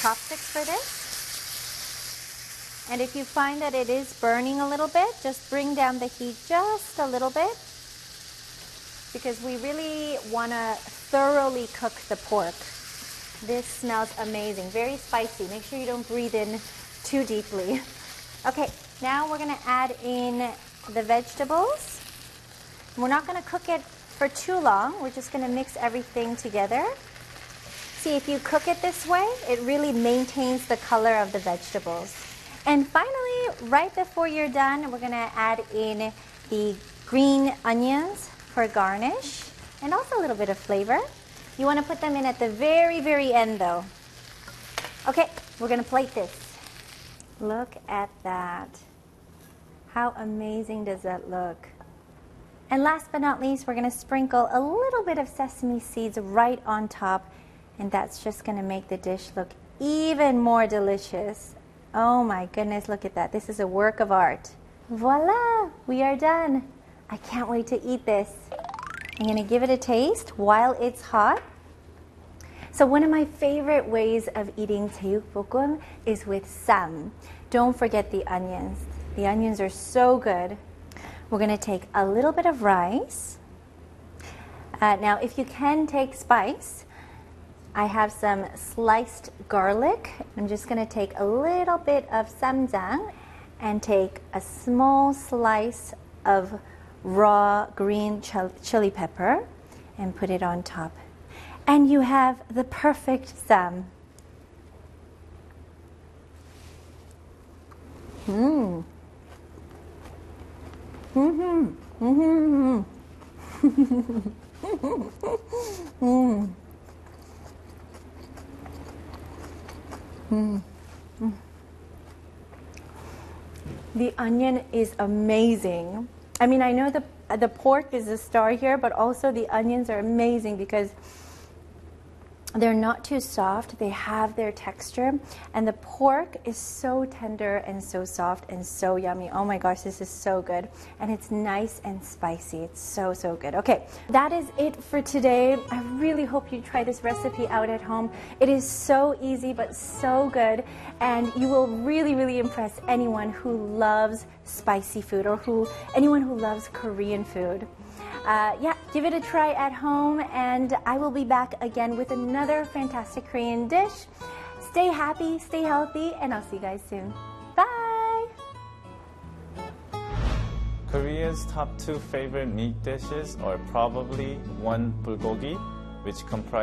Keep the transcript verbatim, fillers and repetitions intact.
chopsticks for this. And if you find that it is burning a little bit, just bring down the heat just a little bit, because we really want to thoroughly cook the pork. This smells amazing, very spicy. Make sure you don't breathe in too deeply. Okay, now we're going to add in the vegetables. We're not going to cook it for too long. We're just going to mix everything together. See, if you cook it this way, it really maintains the color of the vegetables. And finally, right before you're done, we're going to add in the green onions for garnish and also a little bit of flavor. You want to put them in at the very, very end though. Okay, we're going to plate this. Look at that. How amazing does that look? And last but not least, we're going to sprinkle a little bit of sesame seeds right on top, and that's just going to make the dish look even more delicious. Oh my goodness, look at that. This is a work of art. Voila, we are done. I can't wait to eat this. I'm going to give it a taste while it's hot. So one of my favorite ways of eating 제육볶음 is with 쌈. Don't forget the onions. The onions are so good. We're going to take a little bit of rice. Uh, now, if you can take spice, I have some sliced garlic. I'm just going to take a little bit of 쌈장 and take a small slice of raw green chili pepper and put it on top. And you have the perfect 쌈. Mmm. Mm-hmm. Mm-hmm. mm. Mm. Mm. The onion is amazing. I mean, I know the the pork is the star here, but also the onions are amazing because they're not too soft. They have their texture, and the pork is so tender and so soft and so yummy. Oh my gosh, this is so good, and it's nice and spicy. It's so, so good. Okay, that is it for today. I really hope you try this recipe out at home. It is so easy but so good, and you will really, really impress anyone who loves spicy food or who anyone who loves Korean food. Uh, yeah, give it a try at home, and I will be back again with another fantastic Korean dish. Stay happy, stay healthy, and I'll see you guys soon. Bye! Korea's top two favorite meat dishes are probably one bulgogi, which comprises